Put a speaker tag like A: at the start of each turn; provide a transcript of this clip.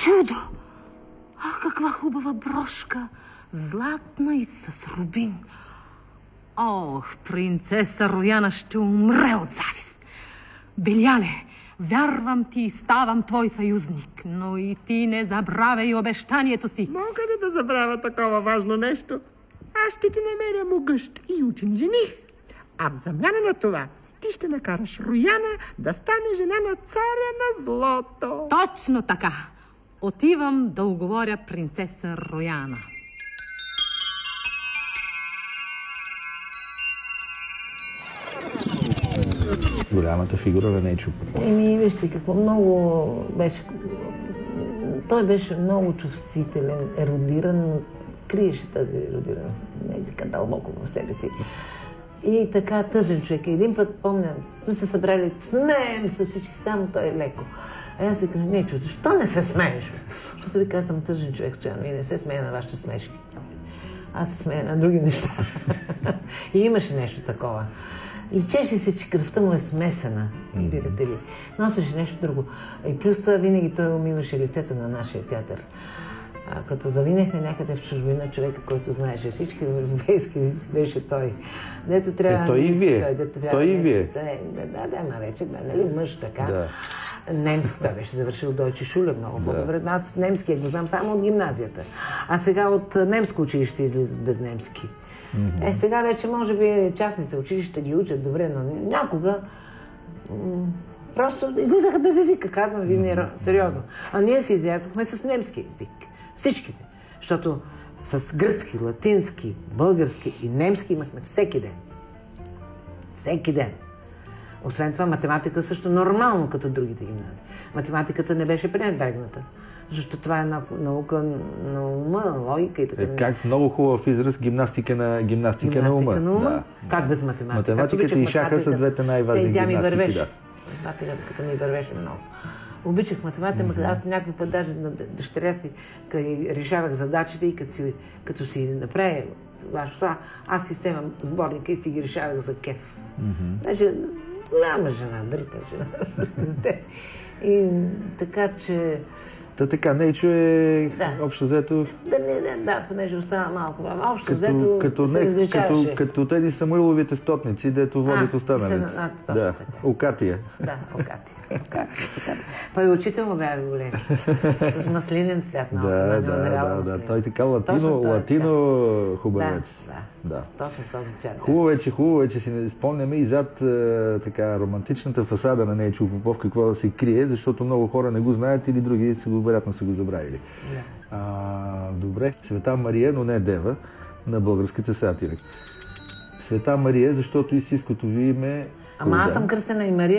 A: чудо! Ах, каква хубава брошка! Златна и с рубин. Ох, принцеса Рояна ще умре от завист. Беляле, вярвам ти и ставам твой съюзник, но и ти не забравяй обещанието си.
B: Мога ли да забравя такова важно нещо? Аз ще ти намеря могъщ и учен жених. А в замяна на това, ти ще накараш Рояна да стане жена на царя на злото.
A: Точно така. Отивам да уговоря принцеса Рояна.
C: Голямата фигура на Нейчо.
D: Вижте какво много беше... Той беше много чувствителен, ерудиран, но криеше тази ерудираност, не така дълбоко в себе си. И така тъжен човек. Един път, помня, сме се събрали, смеем се всички, само той е леко. А аз се кажа, Нейчо, защо не се смееш? Защото ви казвам тъжен човек, че и не се смея на вашите смешки. Аз се смея на други неща. И имаше нещо такова. Личеше се, че кръвта му е смесена, видите ли. Носеше нещо друго. И плюс това винаги той умиваше лицето на нашия театър. Като завинехме някъде в чужбина, човека, който знаеше всички европейски езици, беше той. Дето трябва...
C: той и вие. Той и вие.
D: Да, ма вече, нали, мъж така. Да. Немски, той беше завършил Дойче Шуле много по-добре. Аз немския го знам само от гимназията. А сега от немско училище излизат без немски. Сега вече може би частните училища ги учат добре, но някога просто излизаха без езика, казвам ви, сериозно. А ние си излязахме с немски език. Всичките. Защото с гръцки, латински, български и немски имахме всеки ден. Всеки ден. Освен това, математика също нормално като другите гимназии. Математиката не беше пренебрегната. Защото това е наука на ума, логика и така.
C: Как много хубав израз, гимнастика на ума.
D: Да. Как без математика?
C: Математиката и шаха са двете най-важни гимнастики.
D: Тя ми вървеше. Математиката ми вървеше много. Обичах математика, аз някой път даже на дъщеря си, като решавах задачите и като си направя аз си вземам сборника и си ги решавах за кеф. Значи, голяма жена, дърка жена. И така, че...
C: Така, Нейчо е общо взето...
D: Да, понеже остана малко време. Общо взето се различаваше.
C: Като тези Самуиловите стотници, дето водят останалите. Да, Окатия.
D: Да, Окатия. Па и учител му бяха големи. С маслинен цвят.
C: Да. Той така латино хубавец.
D: Да, точно този цвят.
C: Хубаво е, че си спомняме и зад така романтичната фасада на Нейчо Попов какво се крие, защото много хора не го знаят или други вероятно са го забравили. Добре, Света Мария, но не Дева, на българските сатири. Света Мария, защото истинското ви име...
D: Ама аз съм кръстена и Мария.